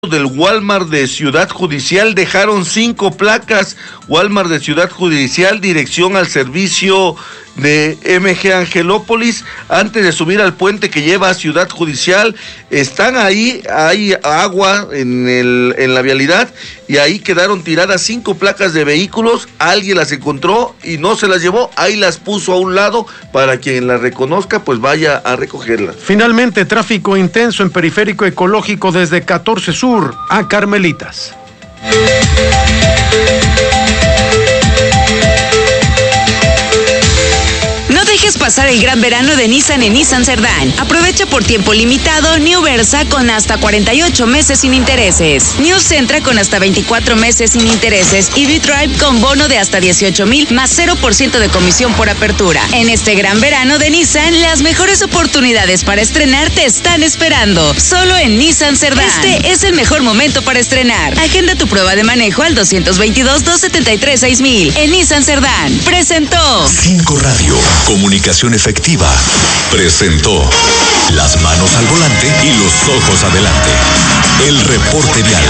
del Walmart de Ciudad Judicial dejaron 5 placas. Walmart de Ciudad Judicial, dirección al servicio de MG Angelópolis, antes de subir al puente que lleva a Ciudad Judicial. Están ahí, hay agua en la vialidad, y ahí quedaron tiradas 5 placas de vehículos. Alguien las encontró y no se las llevó, ahí las puso a un lado para quien las reconozca, pues vaya a recogerlas. Finalmente, tráfico intenso en Periférico Ecológico desde 14 Sur a Carmelitas. Dejes pasar el gran verano de Nissan en Nissan Cerdán. Aprovecha por tiempo limitado New Versa con hasta 48 meses sin intereses. New Sentra con hasta 24 meses sin intereses y V-Drive con bono de hasta 18,000 más 0% de comisión por apertura. En este gran verano de Nissan, las mejores oportunidades para estrenar te están esperando. Solo en Nissan Cerdán. Este es el mejor momento para estrenar. Agenda tu prueba de manejo al 222-273-6000. En Nissan Cerdán. Presentó 5 Radio. Comunicación efectiva presentó Las manos al volante y los ojos adelante. El reporte vial.